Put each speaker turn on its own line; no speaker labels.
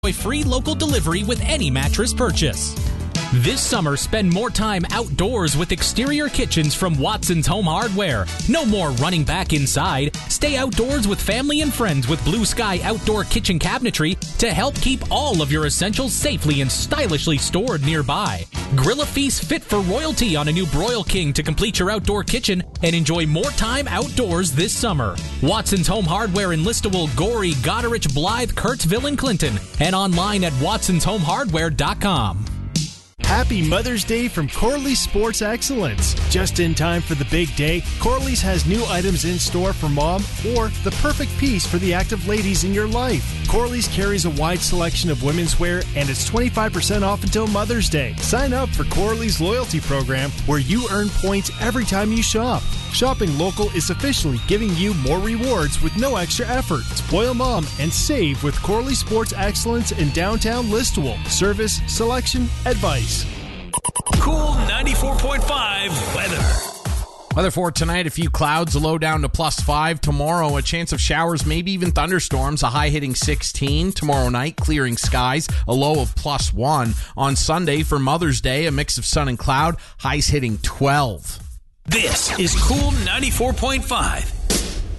free local delivery with any mattress purchase. This summer, spend more time outdoors with exterior kitchens from Watson's Home Hardware. No more running back inside. Stay outdoors with family and friends with Blue Sky Outdoor Kitchen Cabinetry to help keep all of your essentials safely and stylishly stored nearby. Grill a feast fit for royalty on a new Broil King to complete your outdoor kitchen and enjoy more time outdoors this summer. Watson's Home Hardware in Listowel, Gorey, Goderich, Blythe, Kurtzville, and Clinton, and online at watsonshomehardware.com.
Happy Mother's Day from Corley's Sports Excellence. Just in time for the big day, Corley's has new items in store for mom or the perfect piece for the active ladies in your life. Corley's carries a wide selection of women's wear and it's 25% off until Mother's Day. Sign up for Corley's loyalty program where you earn points every time you shop. Shopping local is officially giving you more rewards with no extra effort. Spoil mom and save with Corley Sports Excellence in downtown Listowel. Service, selection, advice.
Cool 94.5 weather.
Weather for tonight, a few clouds, a low down to +5. Tomorrow, a chance of showers, maybe even thunderstorms, a high hitting 16. Tomorrow night, clearing skies, a low of +1. On Sunday, for Mother's Day, a mix of sun and cloud, highs hitting 12.
This is Cool 94.5.